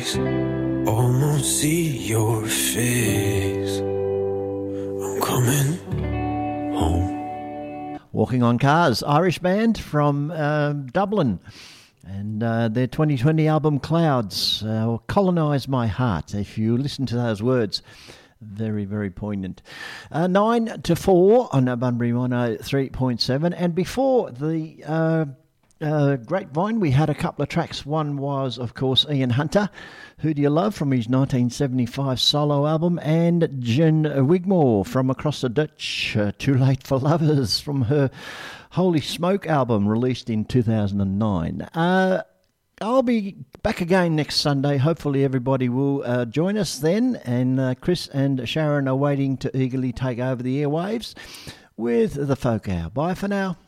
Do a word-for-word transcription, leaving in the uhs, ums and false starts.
days, almost see your face. I'm coming home. Walking on Cars, Irish band from uh, Dublin. And uh, their twenty twenty album Clouds, uh, Colonise My Heart. If you listen to those words, very, very poignant. Uh, nine to four on Bunbury one oh three point seven. And before the uh, uh, Grapevine, we had a couple of tracks. One was, of course, Ian Hunter, Who Do You Love, from his nineteen seventy-five solo album, and Jen Wigmore from Across the Ditch, uh, Too Late for Lovers, from her Holy Smoke album released in two thousand nine. Uh, I'll be back again next Sunday. Hopefully everybody will uh, join us then. And uh, Chris and Sharon are waiting to eagerly take over the airwaves with the Folk Hour. Bye for now.